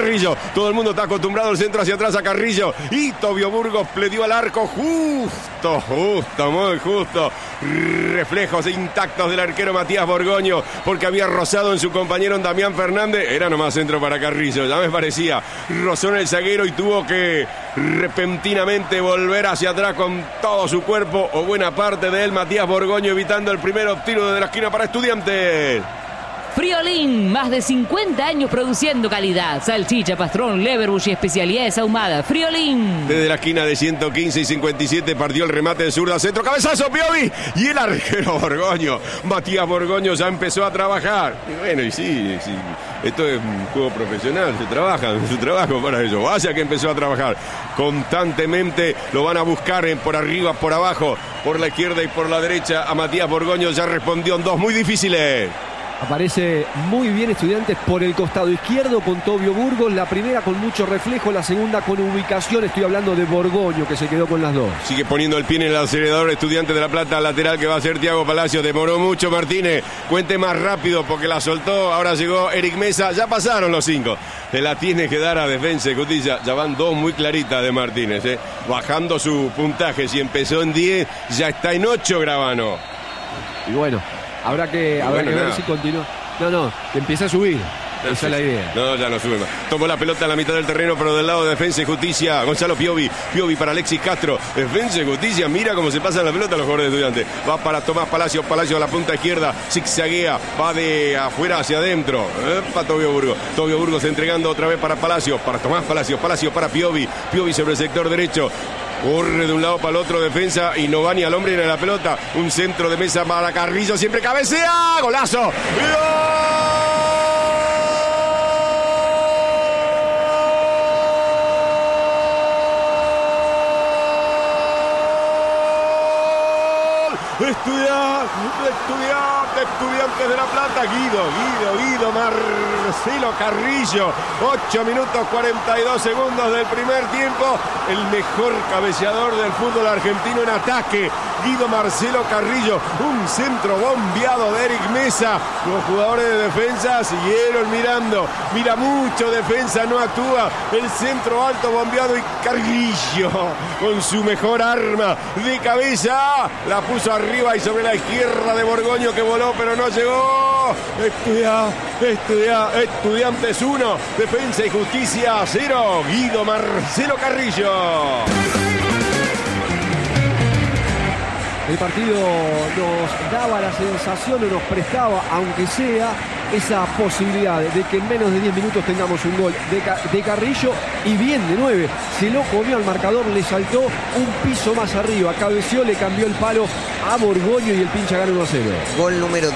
Carrillo. Todo el mundo está acostumbrado al centro hacia atrás a Carrillo. Y Tobio Burgos le dio al arco justo, muy justo. Reflejos intactos del arquero Matías Borgoño, porque había rozado en su compañero Damián Fernández. Era nomás centro para Carrillo, ya me parecía. Rozó en el zaguero y tuvo que repentinamente volver hacia atrás con todo su cuerpo, o buena parte de él, Matías Borgoño, evitando el primer tiro de la esquina para Estudiantes. Friolín, más de 50 años produciendo calidad. Salchicha, pastrón, leverbush y especialidades ahumadas. Friolín. Desde la esquina de 115 y 57 partió el remate de zurda, centro, cabezazo, Piovi. Y el arquero Borgoño, Matías Borgoño, ya empezó a trabajar. Y bueno, y sí, esto es un juego profesional, se trabaja, su trabajo para ello. Vaya que empezó a trabajar constantemente, lo van a buscar por arriba, por abajo, por la izquierda y por la derecha. A Matías Borgoño ya respondió en dos muy difíciles. Aparece muy bien Estudiantes por el costado izquierdo con Tobio Burgos. La primera con mucho reflejo, la segunda con ubicación. Estoy hablando de Borgoño, que se quedó con las dos. Sigue poniendo el pie en el acelerador Estudiantes de La Plata, lateral que va a ser Thiago Palacio. Demoró mucho Martínez. Cuente más rápido porque la soltó. Ahora llegó Eric Mesa. Ya pasaron los 5. Se la tiene que dar a Defensa y Justicia. Ya van 2 muy claritas de Martínez. Bajando su puntaje. Si empezó en 10, ya está en 8 Gravano. Y bueno, habrá que ver si continúa. No, que empiece a subir. Esa es la idea. No, ya no sube más. Tomó la pelota en la mitad del terreno, pero del lado de Defensa y Justicia, Gonzalo Piovi. Piovi para Alexis Castro. Defensa y Justicia, mira cómo se pasan la pelota los jugadores de Estudiantes. Va para Tomás Palacio. Palacio a la punta izquierda. Zigzaguea. Va de afuera hacia adentro. Para Tobio Burgos. Tobio Burgos entregando otra vez para Palacio. Para Tomás Palacio. Palacio para Piovi. Piovi sobre el sector derecho. Corre de un lado para el otro Defensa y no va ni al hombre ni a la pelota. Un centro de Mesa para Carrillo, siempre cabecea. ¡Golazo! ¡Gol! Estudiantes de La Plata. Guido Marcelo Carrillo. 8 minutos 42 segundos del primer tiempo. El mejor cabeceador del fútbol argentino en ataque, Guido Marcelo Carrillo. Un centro bombeado de Eric Mesa. Los jugadores de Defensa siguieron mirando. Mira mucho Defensa, no actúa. El centro alto bombeado y Carrillo con su mejor arma de cabeza la puso arriba y sobre la izquierda de Borgoño, que voló pero no llegó. Estudiantes 1, Defensa y Justicia 0. Guido Marcelo Carrillo. El partido nos daba la sensación, o nos prestaba, aunque sea, esa posibilidad de que en menos de 10 minutos tengamos un gol de Carrillo, y bien de 9. Se lo comió al marcador, le saltó un piso más arriba, cabeció, le cambió el palo a Borgoño y el pincha gana 1-0. Gol número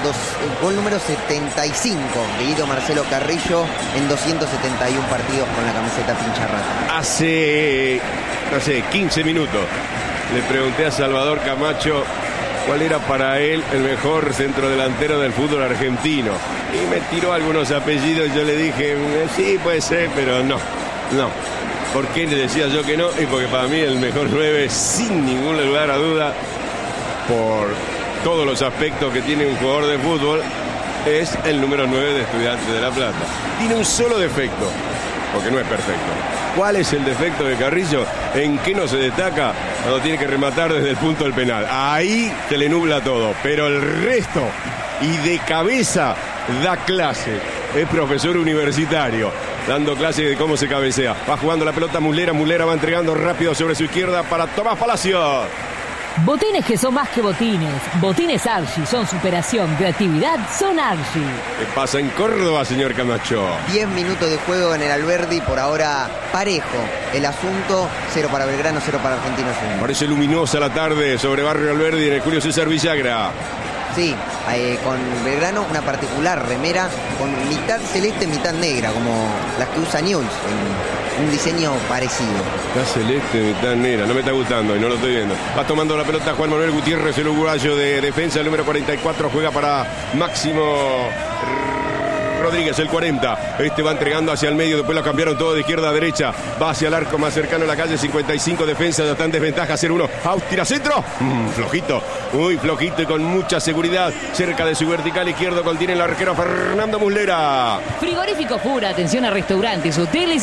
75 de Guido Marcelo Carrillo en 271 partidos con la camiseta pincha rata. Hace, no sé, 15 minutos le pregunté a Salvador Camacho cuál era para él el mejor centrodelantero del fútbol argentino. Y me tiró algunos apellidos y yo le dije, sí, puede ser, pero no. ¿Por qué le decía yo que no? Y porque para mí el mejor 9, sin ningún lugar a duda, por todos los aspectos que tiene un jugador de fútbol, es el número 9 de Estudiantes de La Plata. Tiene un solo defecto, porque no es perfecto. ¿Cuál es el defecto de Carrillo? ¿En qué no se destaca? Cuando tiene que rematar desde el punto del penal. Ahí se le nubla todo. Pero el resto, y de cabeza, da clase. Es profesor universitario, dando clase de cómo se cabecea. Va jugando la pelota Muslera va entregando rápido sobre su izquierda para Tomás Palacio. Botines que son más que botines. Botines Archie son superación, creatividad, son Archie. ¿Qué pasa en Córdoba, señor Camacho? 10 minutos de juego en el Alberdi, por ahora parejo el asunto. 0 para Belgrano, 0 para Argentinos Juniors. Parece luminosa la tarde sobre Barrio Alberdi en el Julio César Villagra. Sí, con Belgrano una particular remera con mitad celeste, mitad negra, como las que usa Newell's, en un diseño parecido. Está celeste, mitad negra, no me está gustando y no lo estoy viendo. Va tomando la pelota Juan Manuel Gutiérrez, el uruguayo de Defensa, el número 44, juega para Máximo Rodríguez, el 40. Este va entregando hacia el medio, después lo cambiaron todo de izquierda a derecha. Va hacia el arco más cercano a la calle, 55, Defensa, ya está en desventaja, 0-1. Tira centro, flojito, muy flojito y con mucha seguridad. Cerca de su vertical izquierdo contiene el arquero Fernando Muslera. Frigorífico Fura, atención a restaurantes, hoteles